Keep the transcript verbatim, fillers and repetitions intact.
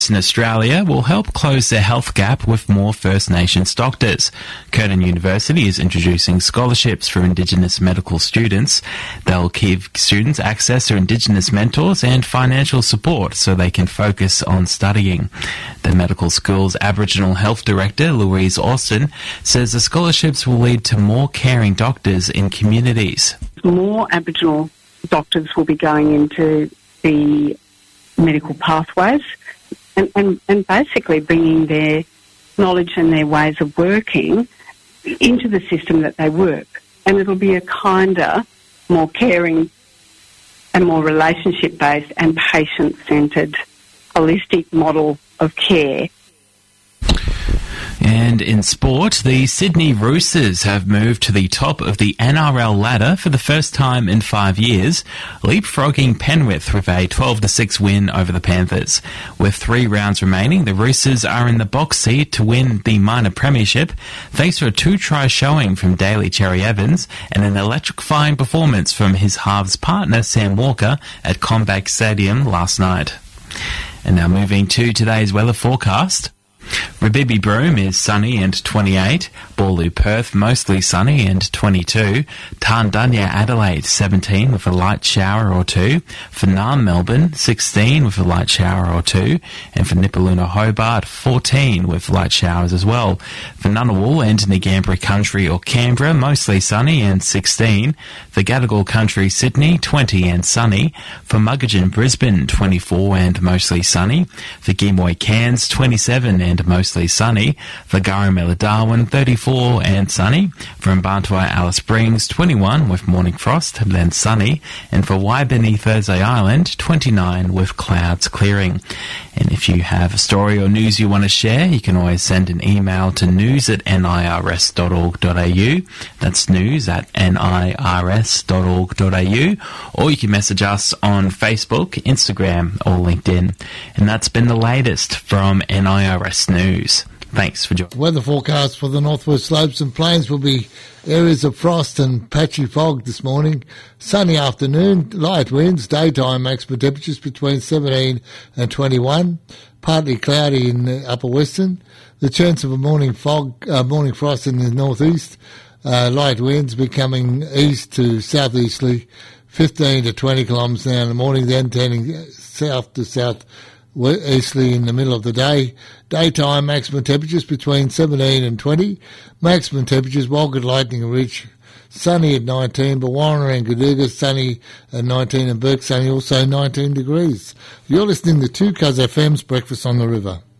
in Australia will help close their health gap with more First Nations doctors. Curtin University is introducing scholarships for Indigenous medical students. They'll give students access to Indigenous mentors and financial support so they can focus on studying. The medical school's Aboriginal Health Director, Louise Austin, says the scholarships will lead to more caring doctors in communities. More Aboriginal doctors will be going into the medical pathways and, and, and basically bringing their knowledge and their ways of working into the system that they work. And it'll be a kinder, more caring and more relationship-based and patient-centred holistic model of care. And in sport, the Sydney Roosters have moved to the top of the N R L ladder for the first time in five years, leapfrogging Penrith with a twelve to six win over the Panthers. With three rounds remaining, the Roosters are in the box seat to win the minor premiership, thanks to a two-try showing from Daly Cherry Evans and an electrifying performance from his halves partner Sam Walker at CommBank Stadium last night. And now moving to today's weather forecast. Rabibi Broome is sunny and twenty-eight, Boorloo Perth mostly sunny and twenty-two, Tarndunya Adelaide seventeen with a light shower or two, for Naarm Melbourne sixteen with a light shower or two, and for Nipaluna Hobart fourteen with light showers as well. For Ngunnawal and Ngambri Country or Canberra mostly sunny and sixteen, for Gadigal Country Sydney twenty and sunny, for Muggeridge Brisbane twenty-four and mostly sunny, for Gimuy Cairns twenty-seven and mostly sunny, for Garamela Darwin thirty-four and sunny, for Mbantua Alice Springs twenty-one with morning frost then sunny, and for Waibini Thursday Island twenty-nine with clouds clearing. And if you have a story or news you want to share, you can always send an email to news at nirs dot org dot a u. That's news at nirs dot org dot a u. Or you can message us on Facebook, Instagram or LinkedIn. And that's been the latest from N I R S News. Thanks for joining. Weather forecast for the northwest slopes and plains will be areas of frost and patchy fog this morning. Sunny afternoon, light winds, daytime maximum temperatures between seventeen and twenty-one. Partly cloudy in the upper western. The chance of a morning fog, uh, morning frost in the northeast. Uh, light winds becoming east to southeasterly, fifteen to twenty kilometres an hour in the morning, then turning south to south easterly in the middle of the day. Daytime maximum temperatures between seventeen and twenty. Maximum temperatures Walgett Lightning Ridge sunny at nineteen, but Warriner and Gaduga sunny at nineteen, and Burke sunny also nineteen degrees. You're listening to two Cuz F M's Breakfast on the River.